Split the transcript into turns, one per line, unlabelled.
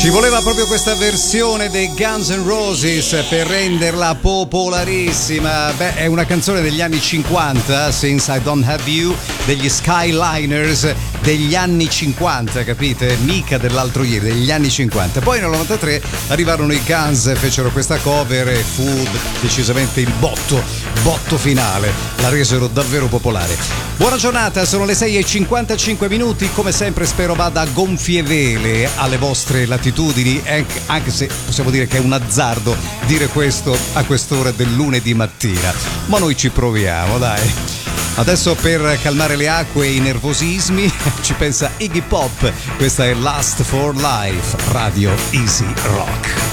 Ci voleva proprio questa versione dei Guns N' Roses per renderla popolarissima. Beh, è una canzone degli anni 50, Since I Don't Have You, degli Skyliners degli anni 50, capite? Mica dell'altro ieri, degli anni 50. Poi nel 93 arrivarono i Guns, fecero questa cover e fu decisamente il botto finale. La resero davvero popolare. Buona giornata, sono le 6:55, come sempre spero vada a gonfie vele alle vostre latitudini, anche se possiamo dire che è un azzardo dire questo a quest'ora del lunedì mattina, ma noi ci proviamo, dai. Adesso per calmare le acque e i nervosismi ci pensa Iggy Pop, questa è Last for Life, Radio Easy Rock.